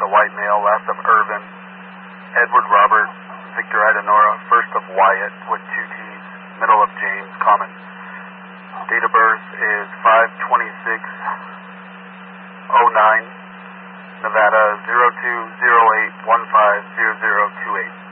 a white male, last of Irvin, Edward Robert, Victor Idenora, first of Wyatt with 2 T's, middle of James, common. Date of birth is 5/26/09, Nevada 0208150028.